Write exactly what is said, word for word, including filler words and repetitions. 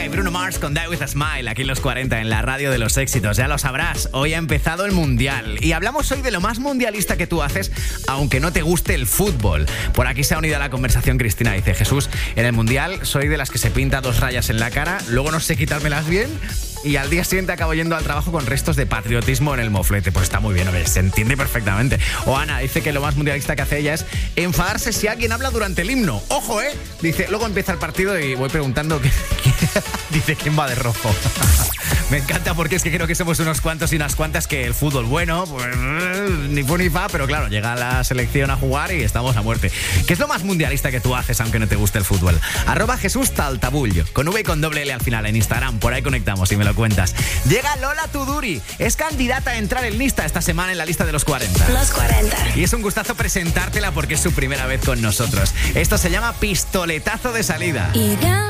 y Bruno Mars con Die With A Smile, aquí en los cuarenta, en la radio de los éxitos. Ya lo sabrás, hoy ha empezado el Mundial y hablamos hoy de lo más mundialista que tú haces, aunque no te guste el fútbol. Por aquí se ha unido a la conversación Cristina. Dice: Jesús, en el Mundial soy de las que se pinta dos rayas en la cara, luego no sé quitármelas bien y al día siguiente acabo yendo al trabajo con restos de patriotismo en el moflete. Pues está muy bien, hombre, se entiende perfectamente. O Ana dice que lo más mundialista que hace ella es enfadarse si alguien habla durante el himno. ¡Ojo, eh! Dice, luego empieza el partido y voy preguntando qué, qué, dice, ¿quién va de rojo? Me encanta porque es que creo que somos unos cuantos y unas cuantas que el fútbol, bueno, pues ni fu ni fa, pero claro, llega la selección a jugar y estamos a muerte. ¿Qué es lo más mundialista que tú haces aunque no te guste el fútbol? Arroba Jesús Taltabullo, con V y con doble L al final en Instagram, por ahí conectamos y me lo cuentas. Llega Lola Tuduri, es candidata a entrar en lista esta semana en la lista de los cuarenta. Los cuarenta. Y es un gustazo presentártela porque es su primera vez con nosotros. Esto se llama Pistoletazo de Salida. Y ya